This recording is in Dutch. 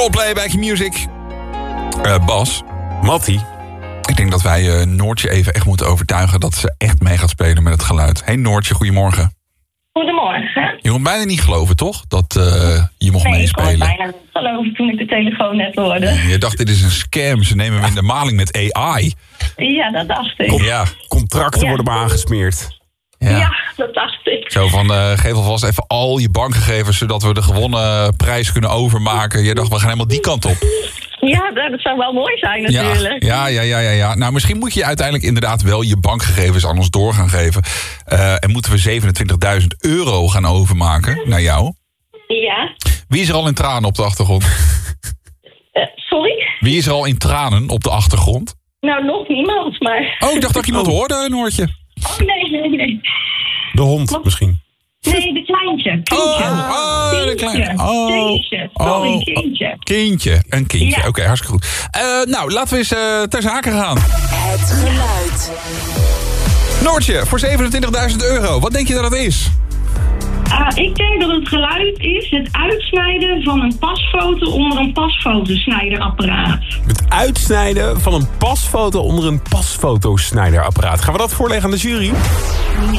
Coldplay, Back in Music. Bas. Mattie. Ik denk dat wij Noortje even echt moeten overtuigen dat ze echt mee gaat spelen met het geluid. Hey Noortje, goedemorgen. Goedemorgen. Je kon bijna niet geloven, toch? Dat je mocht meespelen. Ik kon bijna niet geloven toen ik de telefoon net hoorde. Je dacht, dit is een scam. Ze nemen me in de maling met AI. Ja, dat dacht ik. Contracten worden maar aangesmeerd. Ja, dat dacht ik. Zo van, geef alvast even al je bankgegevens, zodat we de gewonnen prijs kunnen overmaken. Je dacht, we gaan helemaal die kant op. Ja, dat zou wel mooi zijn natuurlijk. Ja. Nou, misschien moet je uiteindelijk inderdaad wel je bankgegevens aan ons door gaan geven. En moeten we €27.000 gaan overmaken naar jou. Ja. Wie is er al in tranen op de achtergrond? Sorry? Wie is er al in tranen op de achtergrond? Nou, nog niemand, maar... Oh, ik dacht dat ik iemand hoorde, Noortje. Oh, nee. De hond misschien. Nee, de kleintje. De kleintje. Kindje. Sorry, kindje. Een kindje. Ja. Oké, hartstikke goed. Nou, laten we eens ter zake gaan. Het geluid. Noortje, voor €27.000. Wat denk je dat het is? Ik denk dat het geluid is het uitsnijden van een pasfoto onder een pasfotosnijderapparaat. Het uitsnijden van een pasfoto onder een pasfotosnijderapparaat. Gaan we dat voorleggen aan de jury?